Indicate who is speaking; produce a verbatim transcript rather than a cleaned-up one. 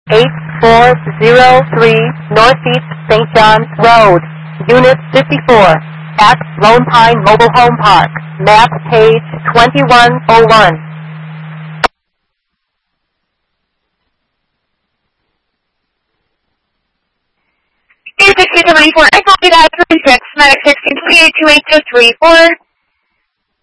Speaker 1: eight four zero three Northeast Saint John's Road, Unit fifty-four, at Lone Pine Mobile Home Park, map page twenty-one oh one.
Speaker 2: sixteen twenty-four, I copy that, thirty-six, medic sixteen twenty-eight, two eight two three four.